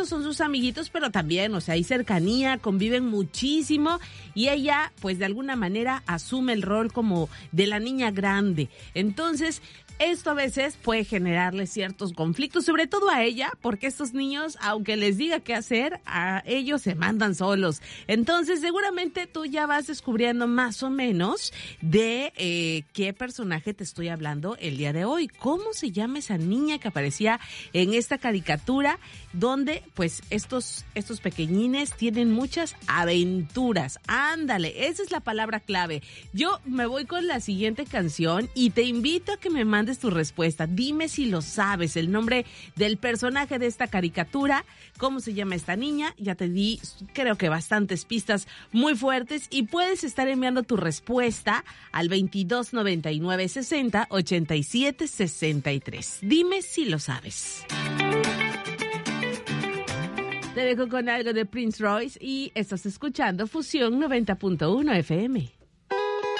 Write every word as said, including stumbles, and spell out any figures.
estos son sus amiguitos, pero también, o sea, hay cercanía, conviven muchísimo y ella, pues de alguna manera, asume el rol como de la niña grande. Entonces, esto a veces puede generarle ciertos conflictos, sobre todo a ella, porque estos niños, aunque les diga qué hacer, a ellos se mandan solos. Entonces, seguramente tú ya vas descubriendo más o menos de eh, qué personaje te estoy hablando el día de hoy. ¿Cómo se llama esa niña que aparecía en esta caricatura donde, pues, estos, estos pequeñines tienen muchas aventuras? Ándale, esa es la palabra clave. Yo me voy con la siguiente canción y te invito a que me mandes tu respuesta. Dime si lo sabes, el nombre del personaje de esta caricatura, cómo se llama esta niña. Ya te di, creo que bastantes pistas muy fuertes y puedes estar enviando tu respuesta al veintidós noventa y nueve sesenta ochenta y siete sesenta y tres. Dime si lo sabes. Te dejo con algo de Prince Royce y estás escuchando Fusión noventa punto uno F M.